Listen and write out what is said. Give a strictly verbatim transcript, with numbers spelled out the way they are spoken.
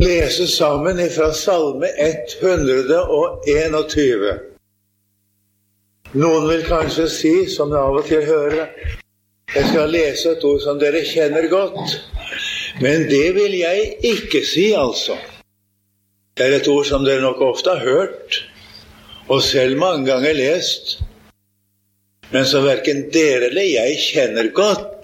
lese sammen fra Salme ett hundre og tjueen. Noen vil kanskje si, som jeg av og til hører, jeg skal lese et ord som dere kjenner godt, men det vil jeg ikke si, altså. Det er et ord som dere nok ofte har hørt, og selv mange ganger lest, men som hverken dere eller jeg kjenner godt.